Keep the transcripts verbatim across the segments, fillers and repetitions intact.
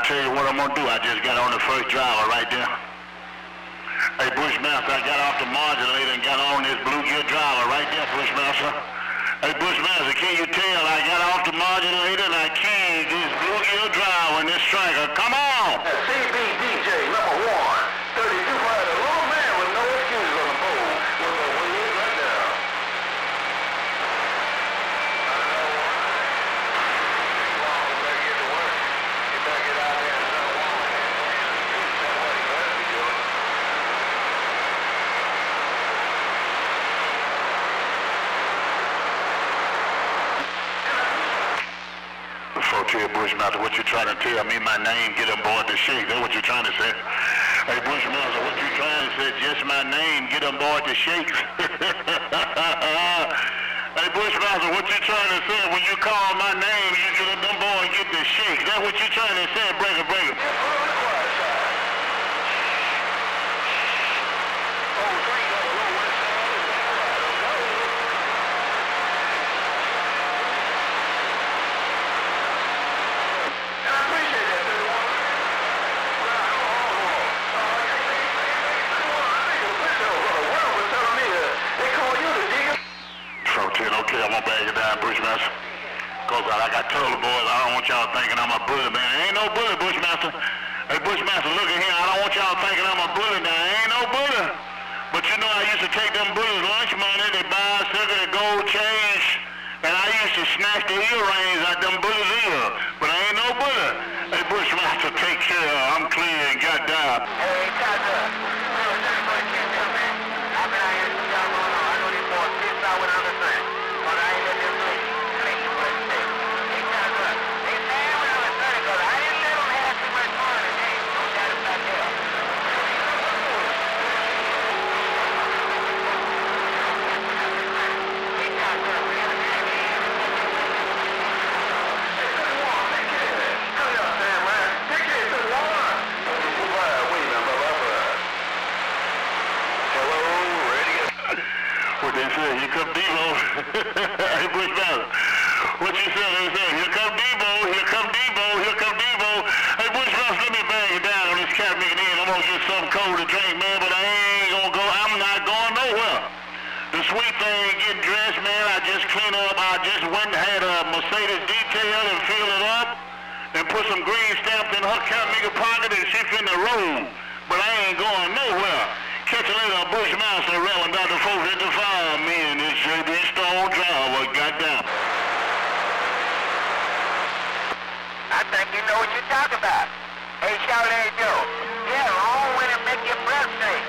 tell you what I'm gonna do. I just got on the first driver right there. Hey, Bushmaster, I got off the modulator and got on this Blue Gear driver right there, Bushmaster. Hey, Bushmaster, can you tell I got off the modulator and I keyed this Blue Gear driver and this striker? Come on! C B D J number one, thirty-two by the little man with no excuses on the pole. With the wheels right now. Tell Bushmaster, what you trying to tell me? My name, get aboard the shake. That's what you trying to say. Hey, Bushmaster, what you trying to say? Just my name, get aboard the shakes. Hey, Bushmaster, what you trying to say? When you call my name, you get on board and get the shake. That's what you trying to say, breaker, breaker. Okay, I'm gonna bag it down, Bushmaster. Cause like I told the boys, I don't want y'all thinking I'm a bully, man. Ain't no bully, Bushmaster. Hey, Bushmaster, look at here. I don't want y'all thinking I'm a bully now. Ain't no bully. But you know I used to take them bullies' lunch money, they bicycle, they gold change, and I used to snatch the earrings out them bullies' ear. But I ain't no bully. Hey, Bushmaster, take care. I'm clear and got down. Hey, Tata. I've been out here since y'all going on. I know these boys pissed out with other things. But I ain't let them play. Play too much thing. Hey, Tata. They mad when I was thirty, cause I didn't let them have too much fun today. No doubt about that. Hey, Tata, man. Hey, thirty-one, take care. Cut it up, man, man. Take care, thirty-one. Wait a minute, brother. Hello, radio. What they say, here come Devo. Hey, Bushmaster, what you say? They say, here come Devo, here come Devo, here come Devo. Hey, Bushmaster, let me bang it down on this cat making in. I'm gonna get something cold to drink, man, but I ain't gonna go, I'm not going nowhere. The sweet thing getting dressed, man, I just clean up. I just went and had a Mercedes detail and filled it up and put some green stamps in her cat maker pocket and she finna roll. But I ain't going nowhere. Catch you later, Bushmaster, Reverend Doctor four fifty-five, me and this J B Stone driver, goddamn. I think you know what you're talking about. Hey, Charlie Joe. Yeah, long way to make your breath stink.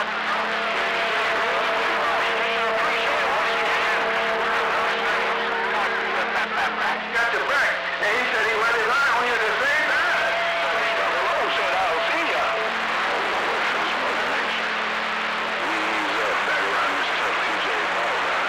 Got your back. And he said he let it lie on you at the same time. Hello, said I'll see ya. Ease up back around this tough P J ball guy.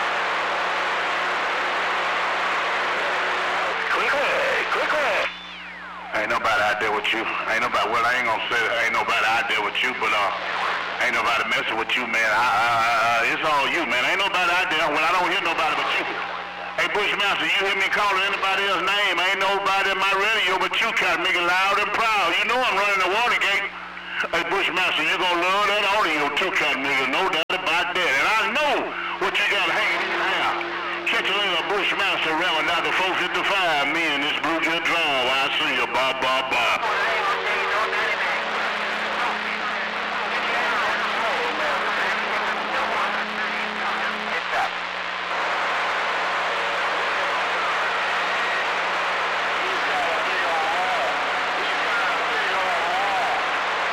Quickly, quickly. Ain't nobody out there with you. Ain't nobody, well, I ain't gonna say that ain't nobody out there with you, but uh, ain't nobody messing with you, man. I, I, I, it's all you, man. Ain't nobody out there. Well, I don't hear nobody but you. Hey, Bushmaster, you hear me calling anybody else's name? Ain't nobody in my radio but you, try to make it loud and proud. You know I'm running the Watergate. Hey, Bushmaster, you gonna love that audio too, cat nigga. No doubt about that. And I know what you got hanging in your hair. Catch you later, Bushmaster, Reverend Doctor four fifty-five, me and this Blue Jet Drive. I see you, bye, bye, bye.